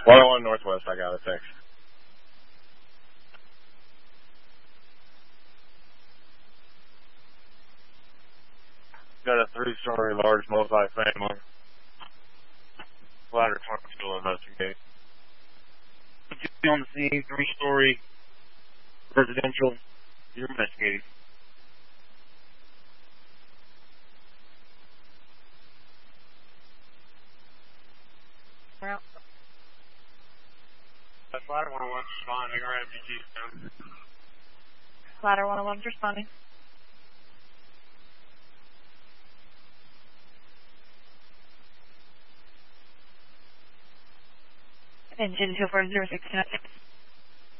101 Northwest, I got a text. Got a 3-story large multi-family. Ladder truck still investigating. On the scene, 3-story residential. You're investigating. Well, That's Ladder 101 responding, or MGT soon. Ladder 101 responding. Engine 24069.